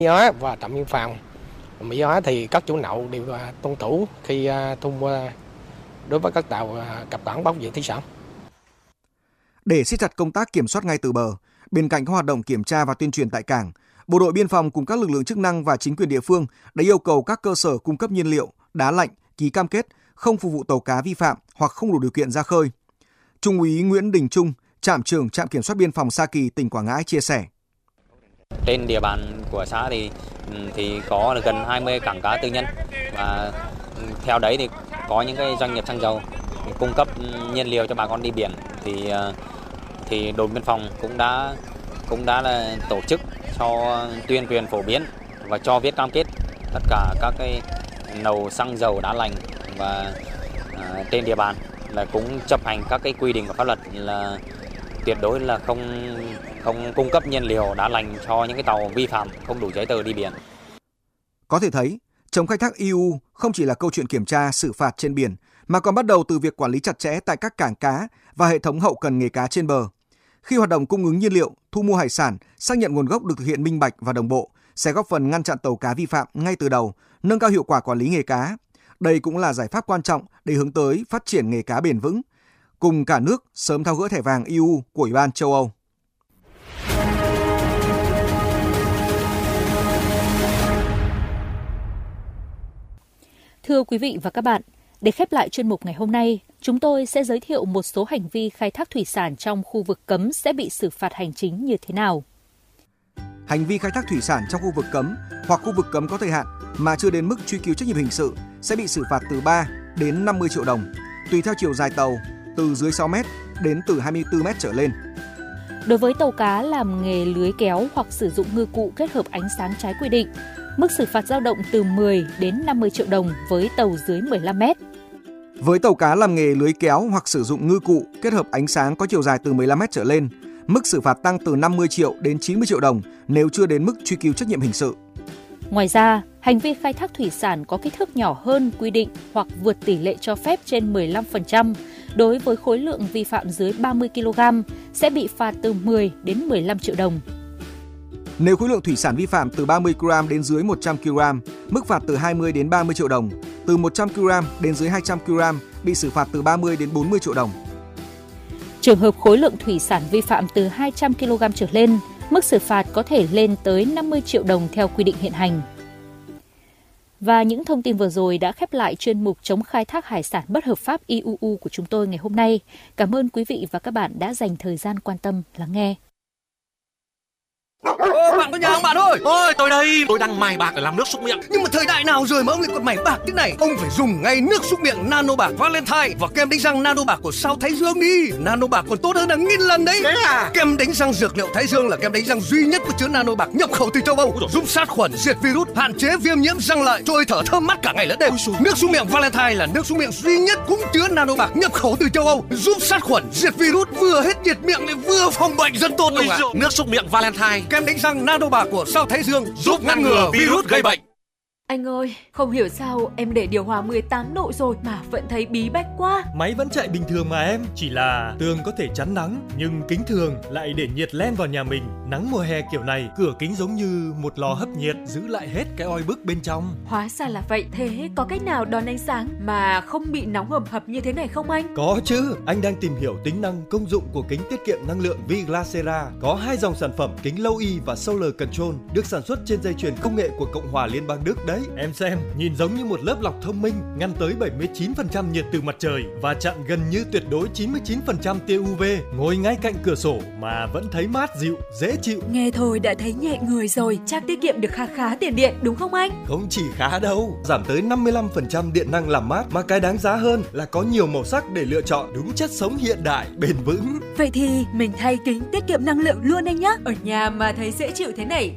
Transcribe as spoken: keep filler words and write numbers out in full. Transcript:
Hóa và trạm biên phòng Mỹ Hóa thì các chủ nậu đều tuân thủ khi thu mua đối với các tàu cập cảng bảo vệ thủy sản. Để siết chặt công tác kiểm soát ngay từ bờ, bên cạnh các hoạt động kiểm tra và tuyên truyền tại cảng, Bộ đội biên phòng cùng các lực lượng chức năng và chính quyền địa phương đã yêu cầu các cơ sở cung cấp nhiên liệu, đá lạnh ký cam kết không phục vụ tàu cá vi phạm hoặc không đủ điều kiện ra khơi. Trung úy Nguyễn Đình Trung, trạm trưởng trạm kiểm soát biên phòng Sa Kỳ, tỉnh Quảng Ngãi chia sẻ. Trên địa bàn của xã thì thì có gần hai mươi cảng cá tư nhân, và theo đấy thì có những cái doanh nghiệp xăng dầu cung cấp nhiên liệu cho bà con đi biển, thì thì đồn biên phòng cũng đã cũng đã là tổ chức cho tuyên truyền phổ biến và cho viết cam kết tất cả các cái nầu xăng dầu đá lạnh và à, trên địa bàn là cũng chấp hành các cái quy định của pháp luật, là tuyệt đối là không không cung cấp nhiên liệu đá lạnh cho những cái tàu vi phạm không đủ giấy tờ đi biển. Có thể thấy, chống khai thác e u không chỉ là câu chuyện kiểm tra xử phạt trên biển, mà còn bắt đầu từ việc quản lý chặt chẽ tại các cảng cá và hệ thống hậu cần nghề cá trên bờ. Khi hoạt động cung ứng nhiên liệu, thu mua hải sản, xác nhận nguồn gốc được thực hiện minh bạch và đồng bộ, sẽ góp phần ngăn chặn tàu cá vi phạm ngay từ đầu, nâng cao hiệu quả quản lý nghề cá. Đây cũng là giải pháp quan trọng để hướng tới phát triển nghề cá bền vững, cùng cả nước sớm tháo gỡ thẻ vàng e u của Ủy ban châu Âu. Thưa quý vị và các bạn, để khép lại chuyên mục ngày hôm nay, chúng tôi sẽ giới thiệu một số hành vi khai thác thủy sản trong khu vực cấm sẽ bị xử phạt hành chính như thế nào. Hành vi khai thác thủy sản trong khu vực cấm hoặc khu vực cấm có thời hạn mà chưa đến mức truy cứu trách nhiệm hình sự sẽ bị xử phạt từ ba đến năm mươi triệu đồng, tùy theo chiều dài tàu, từ dưới sáu mét đến từ hai mươi tư mét trở lên. Đối với tàu cá làm nghề lưới kéo hoặc sử dụng ngư cụ kết hợp ánh sáng trái quy định, mức xử phạt dao động từ mười đến năm mươi triệu đồng với tàu dưới mười lăm mét. Với tàu cá làm nghề lưới kéo hoặc sử dụng ngư cụ kết hợp ánh sáng có chiều dài từ mười lăm mét trở lên, mức xử phạt tăng từ năm mươi triệu đến chín mươi triệu đồng nếu chưa đến mức truy cứu trách nhiệm hình sự. Ngoài ra, hành vi khai thác thủy sản có kích thước nhỏ hơn quy định hoặc vượt tỷ lệ cho phép trên mười lăm phần trăm đối với khối lượng vi phạm dưới ba mươi ki lô gam sẽ bị phạt từ mười đến mười lăm triệu đồng. Nếu khối lượng thủy sản vi phạm từ ba mươi ki lô gam đến dưới một trăm ki lô gam, mức phạt từ hai mươi đến ba mươi triệu đồng. Từ một trăm ki lô gam đến dưới hai trăm ki lô gam bị xử phạt từ ba mươi đến bốn mươi triệu đồng. Trường hợp khối lượng thủy sản vi phạm từ hai trăm ki lô gam trở lên, mức xử phạt có thể lên tới năm mươi triệu đồng theo quy định hiện hành. Và những thông tin vừa rồi đã khép lại chuyên mục chống khai thác hải sản bất hợp pháp i u u của chúng tôi ngày hôm nay. Cảm ơn quý vị và các bạn đã dành thời gian quan tâm lắng nghe. Ô, bạn có nhà không bạn ơi? Ôi, tôi đây, tôi đang mài bạc để làm nước súc miệng. Nhưng mà thời đại nào rồi mà ông lại còn mài bạc thế này? Ông phải dùng ngay nước súc miệng Nano Bạc Valentine và kem đánh răng Nano Bạc của Sao Thái Dương đi. Nano Bạc còn tốt hơn hàng nghìn lần đấy. Thế à? Kem đánh răng dược liệu Thái Dương là kem đánh răng duy nhất có chứa Nano Bạc nhập khẩu từ châu Âu, giúp sát khuẩn, diệt virus, hạn chế viêm nhiễm răng lợi, trôi thở thơm mát cả ngày lẫn đêm. Nước súc miệng Valentine là nước súc miệng duy nhất cũng chứa Nano Bạc nhập khẩu từ châu Âu, giúp sát khuẩn, diệt virus, vừa hết nhiệt miệng lại vừa phòng bệnh rất tốt đúng không ạ? Nước súc miệng Valentine, kem đánh răng Nano Bạc của Sao Thái Dương giúp ngăn ngừa virus gây bệnh. Anh ơi, không hiểu sao em để điều hòa mười tám độ rồi mà vẫn thấy bí bách quá. Máy vẫn chạy bình thường mà em, chỉ là tường có thể chắn nắng, nhưng kính thường lại để nhiệt len vào nhà mình. Nắng mùa hè kiểu này, cửa kính giống như một lò hấp nhiệt, giữ lại hết cái oi bức bên trong. Hóa ra là vậy, thế có cách nào đón ánh sáng mà không bị nóng hầm hập như thế này không anh? Có chứ, anh đang tìm hiểu tính năng công dụng của kính tiết kiệm năng lượng Viglacera. Có hai dòng sản phẩm kính Low E và Solar Control được sản xuất trên dây chuyền công nghệ của Cộng hòa Liên bang Đức đấy. Em xem, nhìn giống như một lớp lọc thông minh, ngăn tới bảy mươi chín phần trăm nhiệt từ mặt trời và chặn gần như tuyệt đối chín mươi chín phần trăm tia u vê. Ngồi ngay cạnh cửa sổ mà vẫn thấy mát dịu, dễ chịu. Nghe thôi đã thấy nhẹ người rồi, chắc tiết kiệm được khá khá tiền điện đúng không anh? Không chỉ khá đâu, giảm tới năm mươi lăm phần trăm điện năng làm mát, mà cái đáng giá hơn là có nhiều màu sắc để lựa chọn, đúng chất sống hiện đại, bền vững. Vậy thì mình thay kính tiết kiệm năng lượng luôn anh nhé. Ở nhà mà thấy dễ chịu thế này